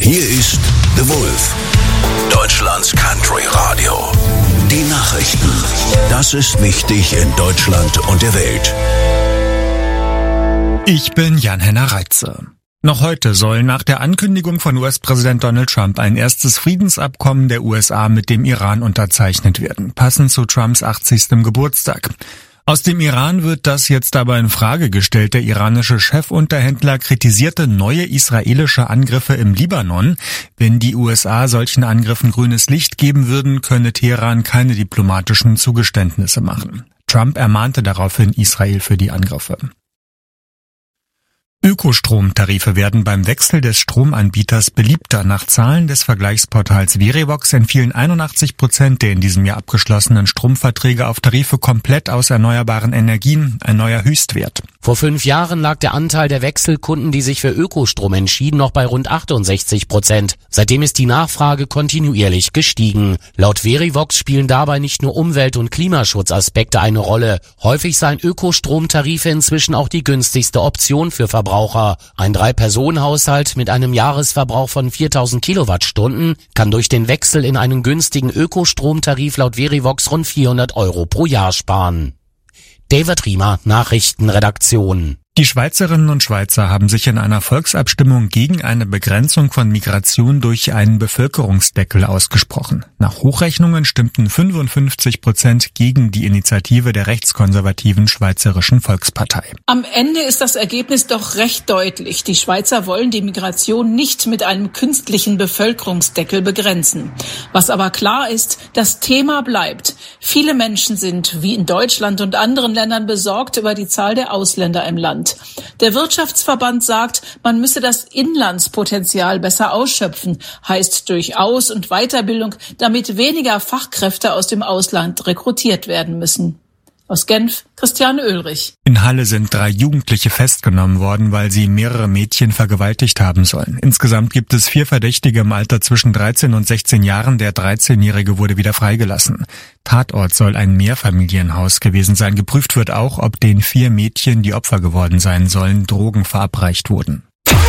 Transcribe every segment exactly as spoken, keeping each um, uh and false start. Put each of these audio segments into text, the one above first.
Hier ist The Wolf, Deutschlands Country Radio. Die Nachrichten. Das ist wichtig in Deutschland und der Welt. Ich bin Jan-Henner Reitze. Noch heute soll nach der Ankündigung von U S-Präsident Donald Trump ein erstes Friedensabkommen der U S A mit dem Iran unterzeichnet werden, passend zu Trumps achtzigstem Geburtstag. Aus dem Iran wird das jetzt aber in Frage gestellt. Der iranische Chefunterhändler kritisierte neue israelische Angriffe im Libanon. Wenn die U S A solchen Angriffen grünes Licht geben würden, könne Teheran keine diplomatischen Zugeständnisse machen. Trump ermahnte daraufhin Israel für die Angriffe. Ökostromtarife werden beim Wechsel des Stromanbieters beliebter. Nach Zahlen des Vergleichsportals Verivox entfielen einundachtzig Prozent der in diesem Jahr abgeschlossenen Stromverträge auf Tarife komplett aus erneuerbaren Energien, ein neuer Höchstwert. Vor fünf Jahren lag der Anteil der Wechselkunden, die sich für Ökostrom entschieden, noch bei rund achtundsechzig Prozent. Seitdem ist die Nachfrage kontinuierlich gestiegen. Laut Verivox spielen dabei nicht nur Umwelt- und Klimaschutzaspekte eine Rolle. Häufig seien Ökostromtarife inzwischen auch die günstigste Option für Verbraucher. Ein Drei-Personen-Haushalt mit einem Jahresverbrauch von viertausend Kilowattstunden kann durch den Wechsel in einen günstigen Ökostromtarif laut Verivox rund vierhundert Euro pro Jahr sparen. David Riemer, Nachrichtenredaktion. Die Schweizerinnen und Schweizer haben sich in einer Volksabstimmung gegen eine Begrenzung von Migration durch einen Bevölkerungsdeckel ausgesprochen. Nach Hochrechnungen stimmten fünfundfünfzig Prozent gegen die Initiative der rechtskonservativen Schweizerischen Volkspartei. Am Ende ist das Ergebnis doch recht deutlich. Die Schweizer wollen die Migration nicht mit einem künstlichen Bevölkerungsdeckel begrenzen. Was aber klar ist, das Thema bleibt. Viele Menschen sind, wie in Deutschland und anderen Ländern, besorgt über die Zahl der Ausländer im Land. Der Wirtschaftsverband sagt, man müsse das Inlandspotenzial besser ausschöpfen, heißt durch Aus- und Weiterbildung, damit weniger Fachkräfte aus dem Ausland rekrutiert werden müssen. Aus Genf, Christiane Oehlrich. In Halle sind drei Jugendliche festgenommen worden, weil sie mehrere Mädchen vergewaltigt haben sollen. Insgesamt gibt es vier Verdächtige im Alter zwischen dreizehn und sechzehn Jahren. Der dreizehnjährige wurde wieder freigelassen. Tatort soll ein Mehrfamilienhaus gewesen sein. Geprüft wird auch, ob den vier Mädchen, die Opfer geworden sein sollen, Drogen verabreicht wurden.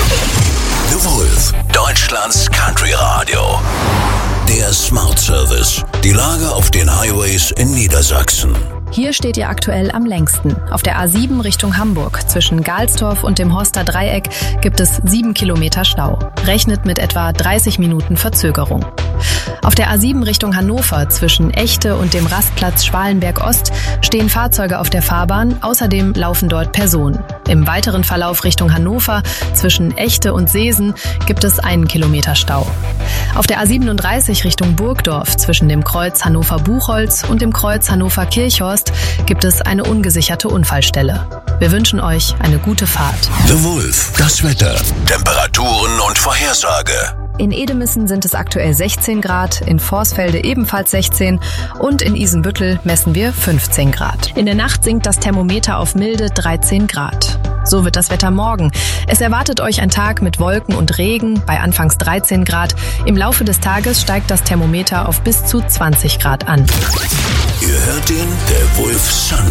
The Wolf, Deutschlands Country Radio. Der Smart Service. Die Lage auf den Highways in Niedersachsen. Hier steht ihr aktuell am längsten. Auf der A sieben Richtung Hamburg zwischen Galstorf und dem Horster Dreieck gibt es sieben Kilometer Stau. Rechnet mit etwa dreißig Minuten Verzögerung. Auf der A sieben Richtung Hannover zwischen Echte und dem Rastplatz Schwalenberg Ost stehen Fahrzeuge auf der Fahrbahn, außerdem laufen dort Personen. Im weiteren Verlauf Richtung Hannover zwischen Echte und Seesen gibt es einen Kilometer Stau. Auf der A siebenunddreißig Richtung Burgdorf zwischen dem Kreuz Hannover-Buchholz und dem Kreuz Hannover-Kirchhorst gibt es eine ungesicherte Unfallstelle. Wir wünschen euch eine gute Fahrt. The Wolf, das Wetter, Temperaturen und Vorhersage. In Edemissen sind es aktuell sechzehn Grad, in Vorsfelde ebenfalls sechzehn und in Isenbüttel messen wir fünfzehn Grad. In der Nacht sinkt das Thermometer auf milde dreizehn Grad. So wird das Wetter morgen. Es erwartet euch ein Tag mit Wolken und Regen bei anfangs dreizehn Grad. Im Laufe des Tages steigt das Thermometer auf bis zu zwanzig Grad an. Ihr hört ihn, der Wolf Sun